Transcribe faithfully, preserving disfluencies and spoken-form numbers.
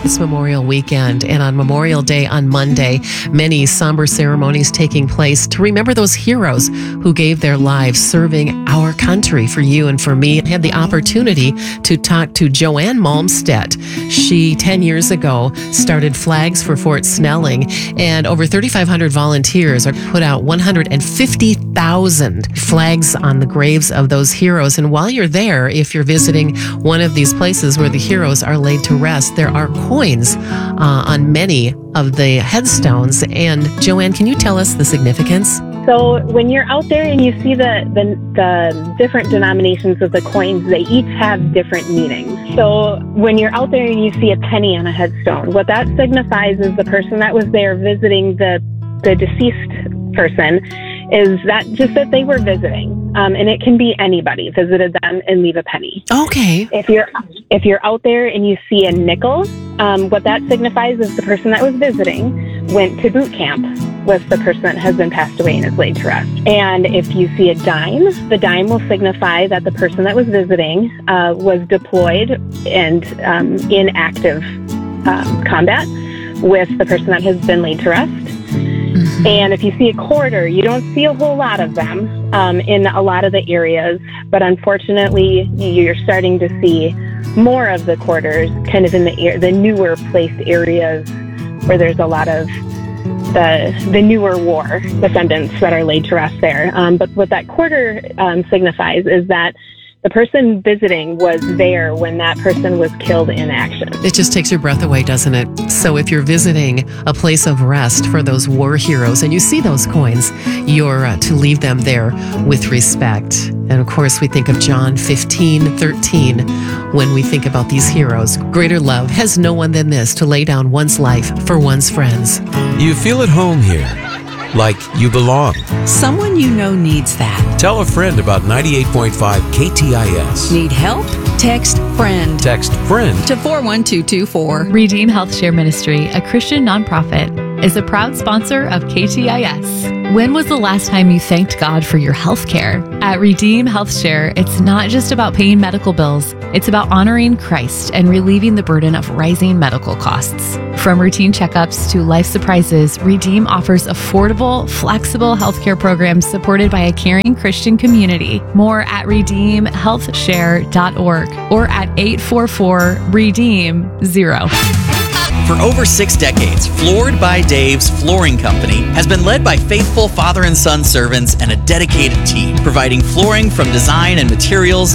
It's Memorial Weekend, and on Memorial Day on Monday, many somber ceremonies taking place to remember those heroes who gave their lives serving our country for you and for me. I had the opportunity to talk to Joanne Malmstedt. She, ten years ago, started Flags for Fort Snelling, and over thirty-five hundred volunteers are put out one hundred fifty thousand flags on the graves of those heroes. And while you're there, if you're visiting one of these places where the heroes are laid to rest, there are coins uh, on many of the headstones. And Joanne, can you tell us the significance? So when you're out there and you see the, the, the different denominations of the coins, they each have different meanings. So when you're out there and you see a penny on a headstone, what that signifies is the person that was there visiting the, the deceased person is that just that they were visiting. Um, and it can be anybody visited them and leave a penny. Okay. If you're if you're out there and you see a nickel, um, what that signifies is the person that was visiting went to boot camp with the person that has been passed away and is laid to rest. And if you see a dime, the dime will signify that the person that was visiting uh, was deployed and um, in active um, combat with the person that has been laid to rest. Mm-hmm. And if you see a quarter, you don't see a whole lot of them um, in a lot of the areas, but unfortunately, you're starting to see more of the quarters kind of in the the newer placed areas where there's a lot of the the newer war descendants that are laid to rest there. Um, but what that quarter um, signifies is that the person visiting was there when that person was killed in action. It just takes your breath away, doesn't it? So if you're visiting a place of rest for those war heroes and you see those coins, you're uh, to leave them there with respect. And of course, we think of John fifteen thirteen when we think about these heroes. Greater love has no one than this, to lay down one's life for one's friends. You feel at home here, like you belong. Someone you know needs that. Tell a friend about ninety-eight point five K T I S. Need help? Text FRIEND. Text FRIEND to four one two two four. Redeem Health Share Ministry, a Christian nonprofit, is a proud sponsor of K T I S. When was the last time you thanked God for your health care? At Redeem Health Share, it's not just about paying medical bills. It's about honoring Christ and relieving the burden of rising medical costs. From routine checkups to life surprises, Redeem offers affordable, flexible healthcare programs supported by a caring Christian community. More at redeem health share dot org or at eight four four redeem zero. For over six decades, Floored by Dave's Flooring Company has been led by faithful father and son servants and a dedicated team, providing flooring from design and materials